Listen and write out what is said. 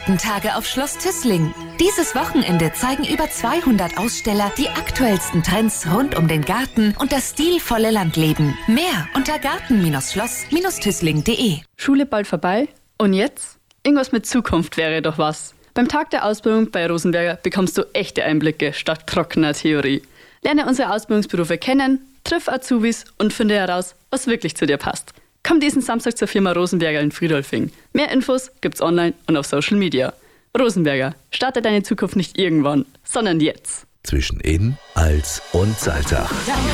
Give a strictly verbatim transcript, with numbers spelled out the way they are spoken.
Tage auf Schloss Tüßling. Dieses Wochenende zeigen über zweihundert Aussteller die aktuellsten Trends rund um den Garten und das stilvolle Landleben. Mehr unter garten Schloss Tüßling punkt de. Schule bald vorbei? Und jetzt? Irgendwas mit Zukunft wäre doch was. Beim Tag der Ausbildung bei Rosenberger bekommst du echte Einblicke statt trockener Theorie. Lerne unsere Ausbildungsberufe kennen, triff Azubis und finde heraus, was wirklich zu dir passt. Komm diesen Samstag zur Firma Rosenberger in Friedolfing. Mehr Infos gibt's online und auf Social Media. Rosenberger, starte deine Zukunft nicht irgendwann, sondern jetzt. Zwischen In, Als und Salzach.